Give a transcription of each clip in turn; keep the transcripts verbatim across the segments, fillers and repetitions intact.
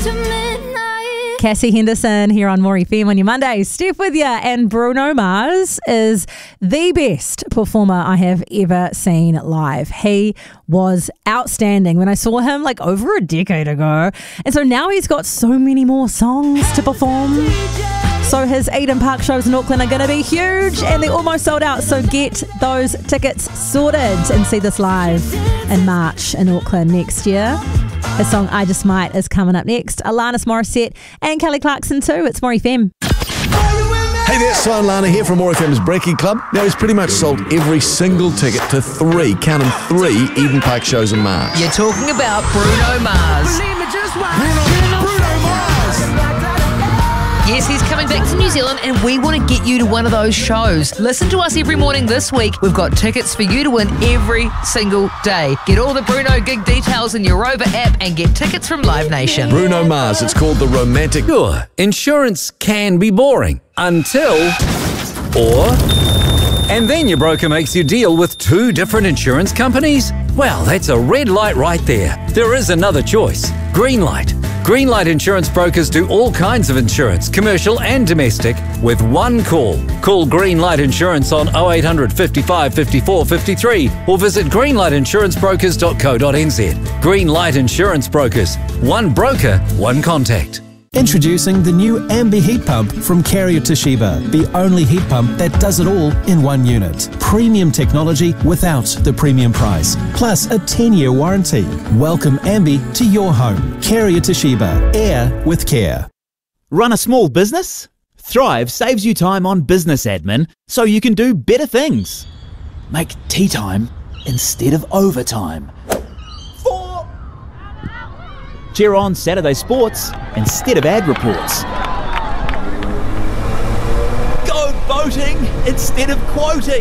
Cassie Henderson here on More F M on your Monday. Steph with you, and Bruno Mars is the best performer I have ever seen live. He was outstanding when I saw him like over a decade ago, and so now he's got so many more songs to perform. So his Eden Park shows in Auckland are going to be huge, and they're almost sold out, so get those tickets sorted and see this live in March in Auckland next year. His song I Just Might is coming up next. Alanis Morissette and Kelly Clarkson too. It's More F M. Hey there, Simon Lana here from More F M's Breaking Club. Now, he's pretty much sold every single ticket to three, count them, three Eden Park shows in March. You're talking about Bruno Mars. Bruno, Bruno Mars! Yes, he's coming back to New Zealand, and we want to get you to one of those shows. Listen to us every morning this week. We've got tickets for you to win every single day. Get all the Bruno gig details in your Rover app and get tickets from Live Nation. Bruno Mars, it's called The Romantic... Sure, insurance can be boring until... or... and then your broker makes you deal with two different insurance companies? Well, that's a red light right there. There is another choice. Greenlight. Greenlight Insurance Brokers do all kinds of insurance, commercial and domestic, with one call. Call Greenlight Insurance on oh eight hundred, fifty-five, fifty-four, fifty-three or visit greenlight insurance brokers dot co dot n z. Greenlight Insurance Brokers. One broker, one contact. Introducing the new Ambi heat pump from Carrier Toshiba, the only heat pump that does it all in one unit. Premium technology without the premium price, plus a ten-year warranty. Welcome Ambi to your home. Carrier Toshiba, air with care. Run a small business? Thrive saves you time on business admin so you can do better things. Make tea time instead of overtime. Cheer on Saturday sports instead of ad reports. Go boating instead of quoting.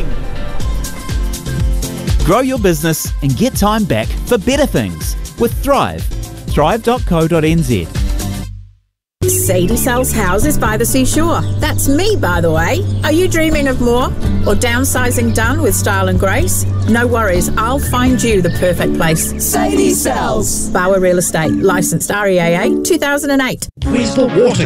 Grow your business and get time back for better things with Thrive. thrive dot co dot n z. Sadie sells houses by the seashore. That's me, by the way. Are you dreaming of more? Or downsizing done with style and grace? No worries, I'll find you the perfect place. Sadie sells. Bauer Real Estate, licensed R E A A two thousand eight. Where's the water